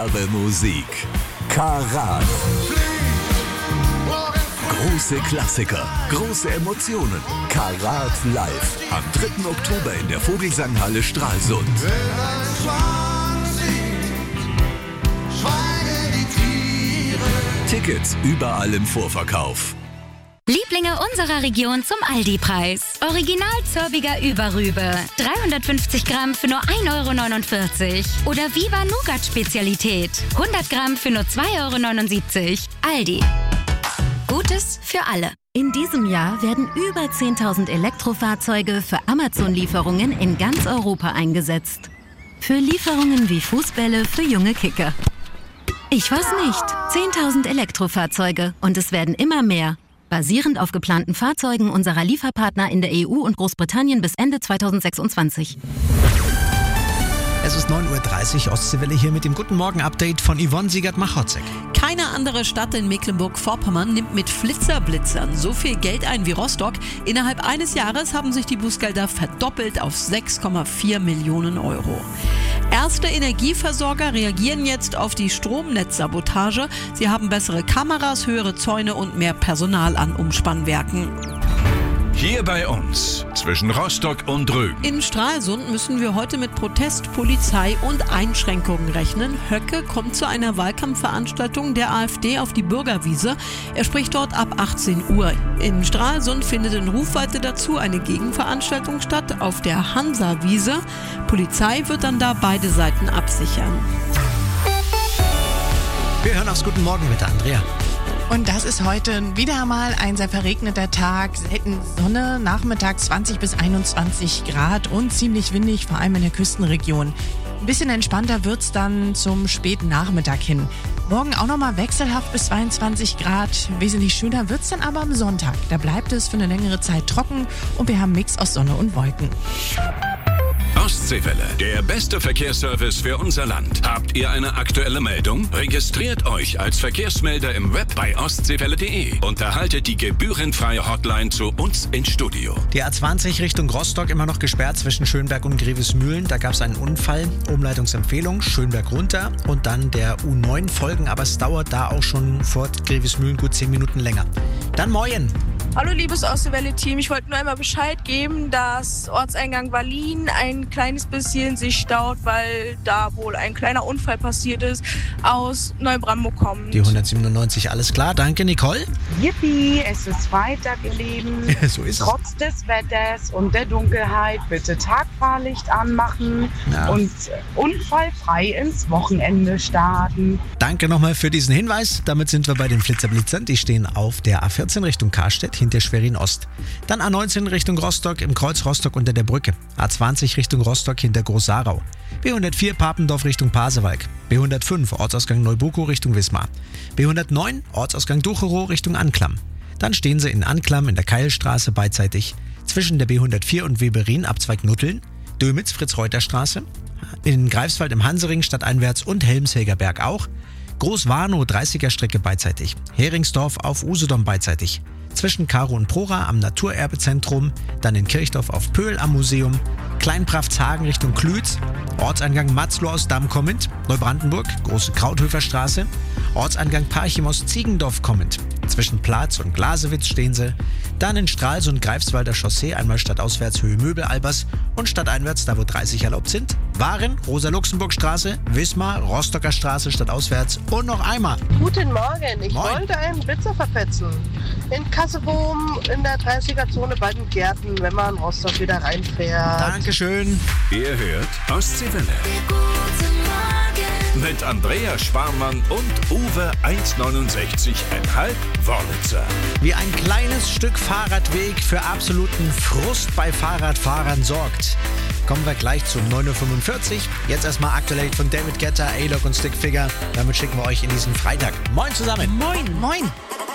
wahre Musik. Karat. Große Klassiker, große Emotionen. Karat live. Am 3. Oktober in der Vogelsanghalle Stralsund. Tickets überall im Vorverkauf. Lieblinge unserer Region zum Aldi-Preis. Original Zörbiger Überrübe. 350 Gramm für nur 1,49 €. Oder Viva Nougat Spezialität. 100 Gramm für nur 2,79 €. Aldi. Gutes für alle. In diesem Jahr werden über 10.000 Elektrofahrzeuge für Amazon-Lieferungen in ganz Europa eingesetzt. Für Lieferungen wie Fußbälle für junge Kicker. Ich weiß nicht. 10.000 Elektrofahrzeuge und es werden immer mehr. Basierend auf geplanten Fahrzeugen unserer Lieferpartner in der EU und Großbritannien bis Ende 2026. Es ist 9:30 Uhr, Ostseewelle hier mit dem Guten Morgen-Update von Yvonne Siegert-Machotzek. Keine andere Stadt in Mecklenburg-Vorpommern nimmt mit Flitzerblitzern so viel Geld ein wie Rostock. Innerhalb eines Jahres haben sich die Bußgelder verdoppelt auf 6,4 Millionen €. Erste Energieversorger reagieren jetzt auf die Stromnetzsabotage. Sie haben bessere Kameras, höhere Zäune und mehr Personal an Umspannwerken. Hier bei uns, zwischen Rostock und Rügen. In Stralsund müssen wir heute mit Protest, Polizei und Einschränkungen rechnen. Höcke kommt zu einer Wahlkampfveranstaltung der AfD auf die Bürgerwiese. Er spricht dort ab 18 Uhr. In Stralsund findet in Rufweite dazu eine Gegenveranstaltung statt auf der Hansa-Wiese. Polizei wird dann da beide Seiten absichern. Wir hören aufs Guten Morgen mit der Andrea. Und das ist heute wieder mal ein sehr verregneter Tag. Selten Sonne, Nachmittag 20 bis 21 Grad und ziemlich windig, vor allem in der Küstenregion. Ein bisschen entspannter wird's dann zum späten Nachmittag hin. Morgen auch nochmal wechselhaft bis 22 Grad. Wesentlich schöner wird's dann aber am Sonntag. Da bleibt es für eine längere Zeit trocken und wir haben einen Mix aus Sonne und Wolken. Ostseewelle, der beste Verkehrsservice für unser Land. Habt ihr eine aktuelle Meldung? Registriert euch als Verkehrsmelder im Web bei ostseewelle.de und erhaltet die gebührenfreie Hotline zu uns ins Studio. Die A20 Richtung Rostock immer noch gesperrt zwischen Schönberg und Grevesmühlen. Da gab es einen Unfall. Umleitungsempfehlung, Schönberg runter und dann der U9 folgen. Aber es dauert da auch schon vor Grevesmühlen gut 10 Minuten länger. Dann Moyen. Hallo liebes Ostseewelle-Team, ich wollte nur einmal Bescheid geben, dass Ortseingang Wallin ein kleines bisschen sich staut, weil da wohl ein kleiner Unfall passiert ist, aus Neubrandenburg kommt. Die 197, alles klar. Danke, Nicole. Yippie, es ist Freitag, ihr Lieben. So ist es. Trotz des Wetters und der Dunkelheit bitte Tagfahrlicht anmachen und unfallfrei ins Wochenende starten. Danke nochmal für diesen Hinweis. Damit sind wir bei den Flitzerblitzern. Die stehen auf der A14 Richtung Karstedt hinter Schwerin Ost. Dann A19 Richtung Rostock im Kreuz Rostock unter der Brücke. A20 Richtung Rostock hinter Groß-Sarau. B104 Papendorf Richtung Pasewalk. B105 Ortsausgang Neubuko Richtung Wismar. B109 Ortsausgang Ducherow Richtung Anklam. Dann stehen sie in Anklam in der Keilstraße beidseitig zwischen der B104 und Weberin Abzweig Nutteln, Dömitz Fritz-Reuter-Straße, in Greifswald im Hansering stadteinwärts und Helmshäger Berg auch, Groß-Warnow 30er Strecke beidseitig, Heringsdorf auf Usedom beidseitig, zwischen Karo und Prora am Naturerbezentrum, dann in Kirchdorf auf Pöhl am Museum, Kleinpraftshagen Richtung Klütz, Ortseingang Matzloh aus Damm kommend, Neubrandenburg, Große Krauthöfer Straße, Ortseingang Parchim aus Ziegendorf kommend, zwischen Platz und Glasewitz stehen sie, dann in Stralsund Greifswalder Chaussee einmal stadtauswärts Höhe Möbel-Albers und stadteinwärts, da wo 30 erlaubt sind, Waren, Rosa-Luxemburg-Straße, Wismar, Rostocker Straße stadtauswärts und noch einmal. Guten Morgen, ich wollte einen Blitzer verpetzen. In Kasseboom in der 30er-Zone bei den Gärten, wenn man in Rostock wieder reinfährt. Dankeschön. Ihr hört Ostseewelle. Mit Andrea Sparmann und Uwe 1,69,5 Wörlitzer. Wie ein kleines Stück Fahrradweg für absoluten Frust bei Fahrradfahrern sorgt. Kommen wir gleich zu 9:45 Uhr. Jetzt erstmal aktuell von David Guetta, A-Log und Stickfigure. Damit schicken wir euch in diesen Freitag. Moin zusammen. Moin. Moin.